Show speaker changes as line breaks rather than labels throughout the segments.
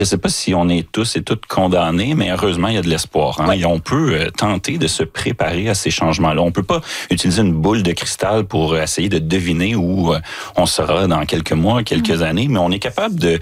Je ne sais pas si on est tous et toutes condamnés, mais heureusement, il y a de l'espoir. Hein?
Oui.
Et on peut tenter de se préparer à ces changements-là. On ne peut pas utiliser une boule de cristal pour essayer de deviner où on sera dans quelques mois, quelques années, mais on est capable de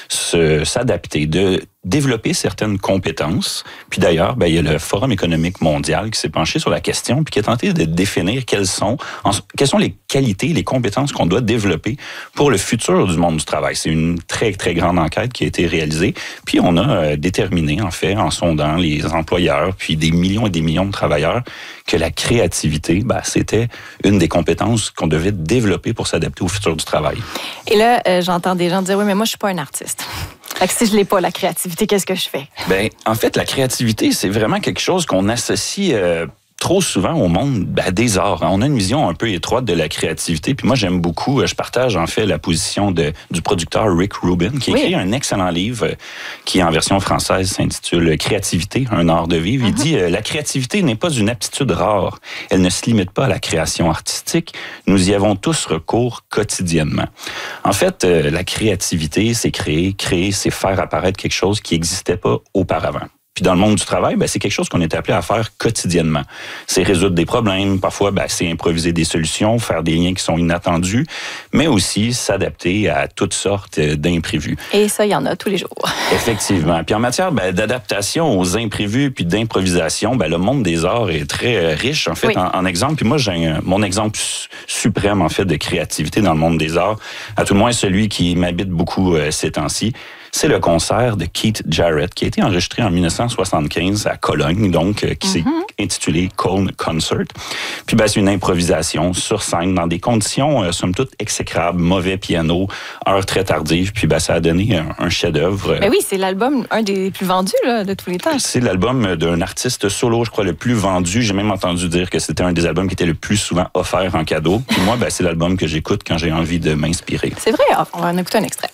s'adapter, de développer certaines compétences. Puis d'ailleurs, il y a le Forum économique mondial qui s'est penché sur la question puis qui a tenté de définir quelles sont les qualités, les compétences qu'on doit développer pour le futur du monde du travail. C'est une très, très grande enquête qui a été réalisée. Puis on a déterminé, en fait, en sondant les employeurs puis des millions et des millions de travailleurs, que la créativité, c'était une des compétences qu'on devait développer pour s'adapter au futur du travail.
Et là, j'entends des gens dire, oui, mais moi, je suis pas un artiste. Fait que si je l'ai pas, la créativité, qu'est-ce que je fais?
En fait, la créativité, c'est vraiment quelque chose qu'on associe trop souvent au monde des arts. On a une vision un peu étroite de la créativité. Puis moi, j'aime beaucoup, je partage en fait la position du producteur Rick Rubin, qui a écrit un excellent livre qui, en version française, s'intitule « Créativité, un art de vivre ». Il dit « La créativité n'est pas une aptitude rare. Elle ne se limite pas à la création artistique. Nous y avons tous recours quotidiennement. » En fait, la créativité, c'est créer, c'est faire apparaître quelque chose qui n'existait pas auparavant. Puis dans le monde du travail, c'est quelque chose qu'on est appelé à faire quotidiennement. C'est résoudre des problèmes, parfois c'est improviser des solutions, faire des liens qui sont inattendus, mais aussi s'adapter à toutes sortes d'imprévus.
Et ça, il y en a tous les jours.
Effectivement. Puis en matière d'adaptation aux imprévus puis d'improvisation, le monde des arts est très riche, en fait,
oui.
en exemple. Puis moi, j'ai mon exemple suprême, en fait, de créativité dans le monde des arts, à tout le moins celui qui m'habite beaucoup ces temps-ci. C'est le concert de Keith Jarrett qui a été enregistré en 1975 à Cologne, donc qui s'est intitulé Cologne Concert. Puis c'est une improvisation sur scène dans des conditions somme toute exécrables, mauvais piano, heure très tardive. Puis ça a donné un chef-d'œuvre.
Mais oui, c'est l'album un des plus vendus là, de tous les temps.
C'est l'album d'un artiste solo, je crois, le plus vendu. J'ai même entendu dire que c'était un des albums qui était le plus souvent offert en cadeau. Puis moi, c'est l'album que j'écoute quand j'ai envie de m'inspirer.
C'est vrai, on va en écouter un extrait.